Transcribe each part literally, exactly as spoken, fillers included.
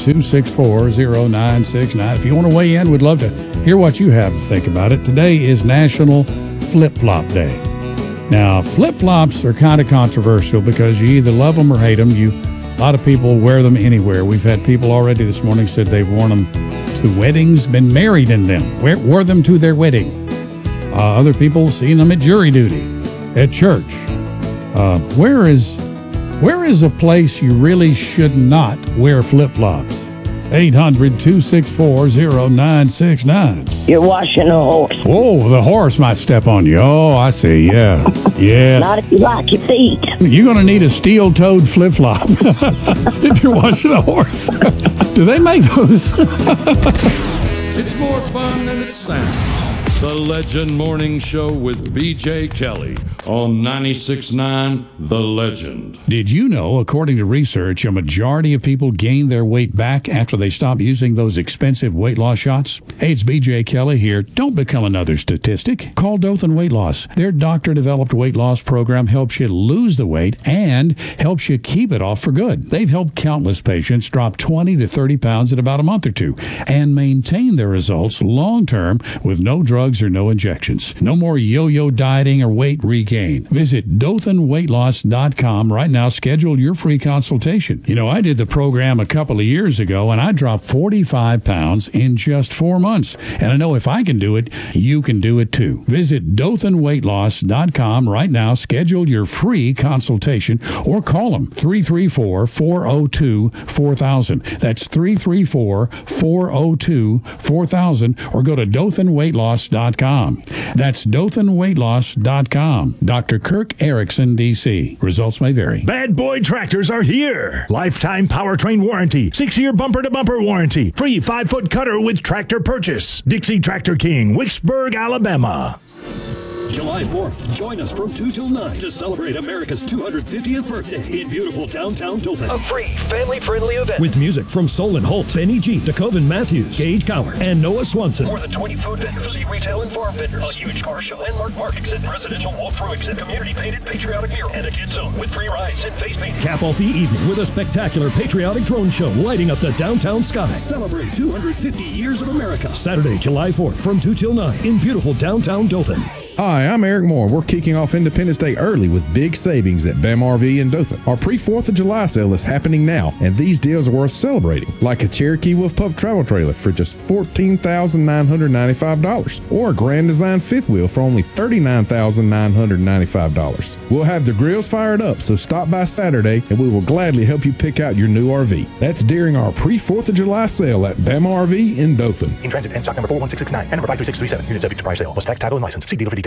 two six four, zero nine six nine. If you want to weigh in, we'd love to hear what you have to think about it. Today is National Flip-Flop Day. Now, flip-flops are kind of controversial because you either love them or hate them. You, a lot of people wear them anywhere. We've had people already this morning said they've worn them to weddings, been married in them, wear, wore them to their wedding. Uh, other people seen them at jury duty, at church. Uh, where is where is a place you really should not wear flip-flops? eight hundred, two six four, zero nine six nine. You're washing a horse. Whoa, the horse might step on you. Oh, I see. Yeah. Yeah. Not if you like your feet. You're going to need a steel-toed flip-flop if you're washing a horse. Do they make those? It's more fun than it sounds. The Legend Morning Show with B J Kelly on ninety-six point nine The Legend. Did you know, according to research, a majority of people gain their weight back after they stop using those expensive weight loss shots? Hey, it's B J Kelly here. Don't become another statistic. Call Dothan Weight Loss. Their doctor-developed weight loss program helps you lose the weight and helps you keep it off for good. They've helped countless patients drop twenty to thirty pounds in about a month or two and maintain their results long-term with no drugs or no injections. No more yo-yo dieting or weight regain. Visit Dothan Weight Loss dot com right now. Schedule your free consultation. You know, I did the program a couple of years ago, and I dropped forty-five pounds in just four months. And I know if I can do it, you can do it too. Visit Dothan Weight Loss dot com right now. Schedule your free consultation or call them three three four, four oh two, four thousand. That's three three four, four oh two, four thousand, or go to Dothan Weight Loss dot com. That's Dothan Weight Loss dot com. Doctor Kirk Erickson, D C. Results may vary. Bad Boy Tractors are here. Lifetime powertrain warranty. Six-year bumper-to-bumper warranty. Free five-foot cutter with tractor purchase. Dixie Tractor King, Wicksburg, Alabama. July fourth, join us from two till nine to celebrate America's two hundred fiftieth birthday in beautiful downtown Dothan. A free, family-friendly event. With music from Solon Holtz, Benny G, DeKoven Matthews, Gage Coward, and Noah Swanson. More than twenty food vendors, retail and farm vendors, a huge car show, landmark mark exhibit, residential walkthrough exhibit, community-painted patriotic mural, and a kid zone with free rides and face painting. Cap off the evening with a spectacular patriotic drone show lighting up the downtown sky. Celebrate two hundred fifty years of America. Saturday, July fourth from two till nine in beautiful downtown Dothan. Hi, I'm Eric Moore. We're kicking off Independence Day early with big savings at B E M R V in Dothan. Our pre-fourth of July sale is happening now, and these deals are worth celebrating, like a Cherokee Wolf Pup travel trailer for just fourteen thousand nine hundred ninety-five dollars, or a Grand Design fifth wheel for only thirty-nine thousand nine hundred ninety-five dollars. We'll have the grills fired up, so stop by Saturday, and we will gladly help you pick out your new R V. That's during our pre-fourth of July sale at B E M R V in Dothan. In transit and stock number four one six six nine and number five two six three seven. Unit subject to price sale. Plus tax, title, and license. See dealer for details.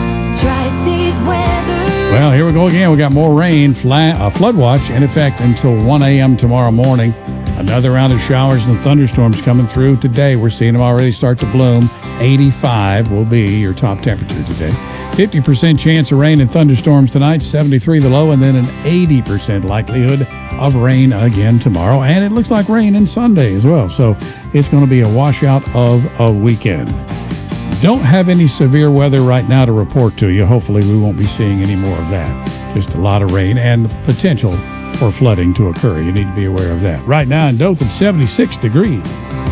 Tri-State weather. Well, here we go again. We got more rain, flat, uh, flood watch in effect until one a.m. tomorrow morning. Another round of showers and thunderstorms coming through today. We're seeing them already start to bloom. eighty-five will be your top temperature today. fifty percent chance of rain and thunderstorms tonight, seventy-three the low, and then an eighty percent likelihood of rain again tomorrow. And it looks like rain in Sunday as well. So it's going to be a washout of a weekend. Don't have any severe weather right now to report to you. Hopefully we won't be seeing any more of that. Just a lot of rain and potential for flooding to occur. You need to be aware of that. Right now in Dothan, seventy-six degrees.